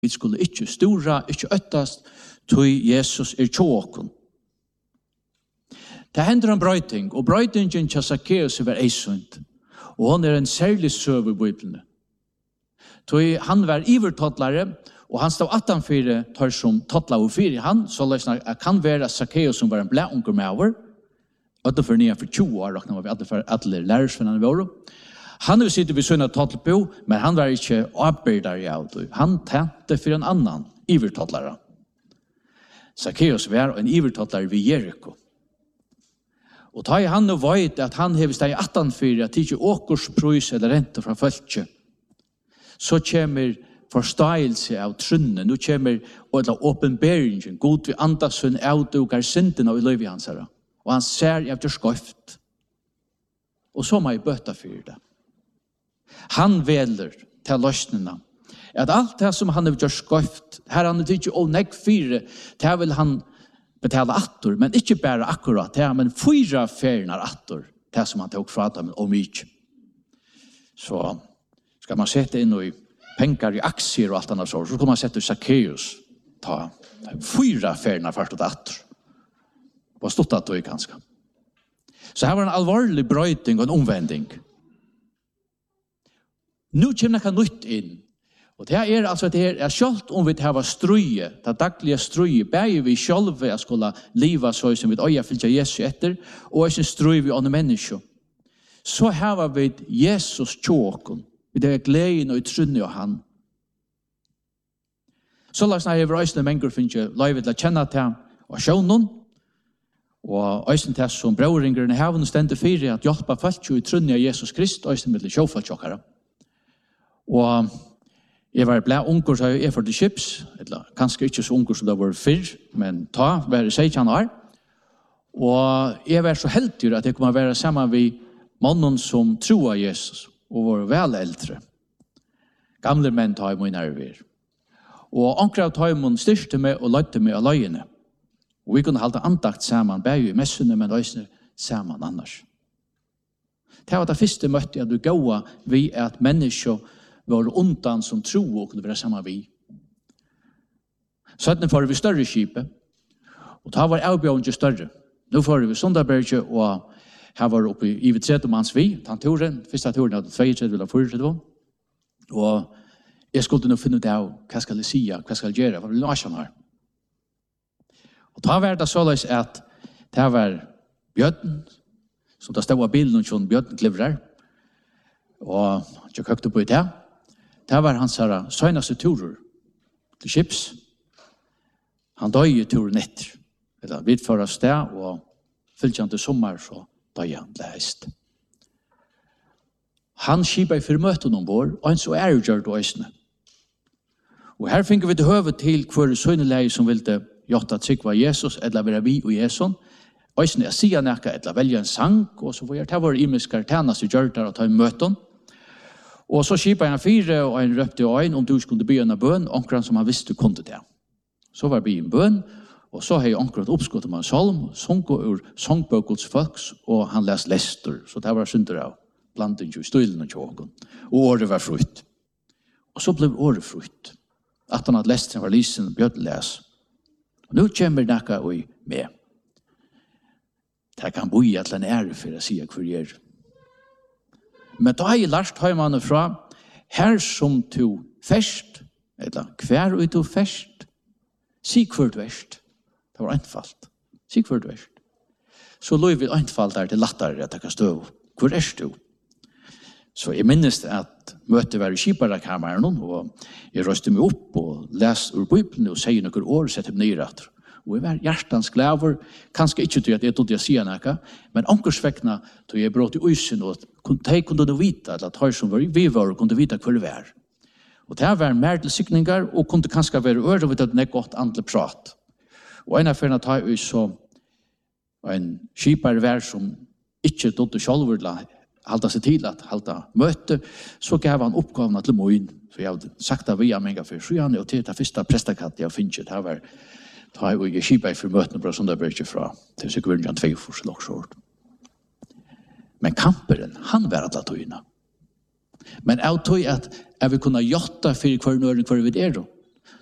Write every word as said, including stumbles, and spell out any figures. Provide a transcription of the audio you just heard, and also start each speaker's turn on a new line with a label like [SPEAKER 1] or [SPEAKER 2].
[SPEAKER 1] Vi skulle ikke stora, ikke øttast, tog Jesus er tjåkon. Det hender en brøyting, og brøytingen til Zacchaeus var eisund, og han er en særlig søv i Bibelen. Tog han var ivertottlare, og han stod attanfyre tar som tottla og fyre han, så løsner jeg kan være Zacchaeus som var en blå unger med over, og det for nye for tjue år, råkna var vi alle for alle lærersvennerne våre. Han vil sitte ved sønne tottelbo, men han var ikke avbyrdar i auto. Han tente for en annan ivertottlare. Zacchaeus var en ivertottlare ved Jericho. Og ta i han og vet at han hever steg attanfyre, at ikke åkersprøys eller rente fra følge, så kommer forståelse av trunnen. Nå kommer åpenberingen. God vi andas hun avdugar synden av i løyvi hans herre. Og han ser efter skøft. Og så må jeg bøta for det. Han veler til løsningene. At alt det som han har gjort skøft, her han er ikke å negg fire, det vil han betale attor, men ikke bare akkurat det, men fyra ferner attor, det som han tok fra dem og mye. Så skal man sette inn i pengar i aktier og alt annat så, så kan man sette Zacchaeus, ta fyra ferner først og attor. Og stått at det ganske. Så her var en alvorlig brøyting og en omvending. Nå kommer det nytt inn. Og det er altså det her, jeg selv om vi har strøye, det daglige strøye, bare vi selv jeg skulle leve så som vi øye fylke Jesus etter, og ikke strøye vi andre mennesker. Så har vi Jesus tjåken, vi det er gleden og utrunnet av han. Så la oss når jeg var øyne mennesker finne løyve til å kjenne til og sjånen, og øyne til som brøringerne har og stendte fire at hjelpe folk og utrunnet av Jesus Krist, øyne med sjåfolkjåkere. Og jeg var blei unger, så jeg er for det kips, eller kanskje ikke så unger som det var før, men ta, var det seksten år. Og jeg var så heldig at jeg kunne være sammen med mannen som tror Jesus, og var vel eldre. Gamle menn tar jeg mye nerver. Og ankre tar jeg mye styrte meg og løyte meg av løyene. Og vi kunne holde andakt sammen, bare i messene, men også sammen annars. Det var det første møtte jeg du gav vi at mennesker var undan som tro og kunne være sammen vi. Sånn får vi større skipet, og da var avbjørende større. Nå får vi Sundaberget, og her var oppe i trettimanns vi, den turen, første turen hadde trettitre eller fyrtitre. Og jeg skulle nå finne ut av hva skal jeg si, hva skal jeg gjøre, hva vil jeg her. Og da var det såleis at det var Bjørn, som da stod av bilen og sånn Bjørn klivrer, og jeg køkte på i det. Det var hans her søgnaste turer til Kips. Han døg i turen etter. Eller vidt for oss det, og fylte han til sommer, så døg han lest. Han skipet i firmøten om vår, og han så er jo gjørt øsene. Og her finner vi til høve til hver søgneleie som ville gjøre at sikva Jesus, eller være vi og Jesus. Øsene er sier nekka, eller velge en sang, og så var det vår imiske tjeneste gjørt der og ta i møten. Og så skipet han fire, og han røpte øyn om du skulle be en bøn, omkring som han visste kunne det. Så var det en bøn, og så har jeg omkring oppskottet med en salm, sunket ur sangbøkets folks, og han leste lester, så det var synder av blant den jo stilen og tjåken. Og året var frukt. Og så ble året frukt. At han hadde lesteren var lysen, bjød les. Og nå kommer nekka og med. Det kan bo i at han er for å si hva jeg gjør. Men da har jeg lært høymannen fra, her som to fest, eller hver og to fest, si hver du verst. Det var enfalt. Si hver du verst. Så lå vi enfalt der til lattere at jeg kan stå. Hvor er du? Så jeg minnes at møtet var i Kipara-kammeren, og jeg røste meg opp og leste ur Bibelen og sier noen år og sette meg nye retter. Og jeg var hjertens glæver, kanskje ikke til at jeg trodde jeg sier noe, men omkursvekkene til jeg brått i øysen, og de kunne du vite, eller de som var vi var, kunne vite hvor det var. Og det var mer til sikninger, og kunne kanskje være øre, og det er godt andre prat. Og en av fyrene tar jeg så en skipare vær som ikke trodde selv ville halda seg til at halda møte, så gav han oppgavene til Moin, for jeg hadde sagt det via meg for så gjerne, og til det første prestakatt jeg finner, det var ta og jeg skipet for møtene på Sundaberget fra til Sikkerheten tvei fors loksord. Men kamperen, han var alle tøyene. Men jeg tøy at jeg vil kunne gjøre for hver nøren hver vi er,